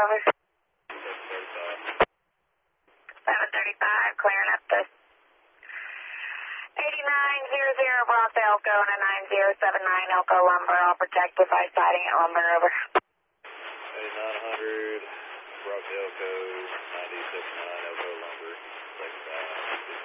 over. 735, clearing up to 8900 Bronx Elko and a 9079 Elko Lumber. I'll protect if I sighting at Lumber, over. 8900 Bronx Elko, 9079 Elko Lumber.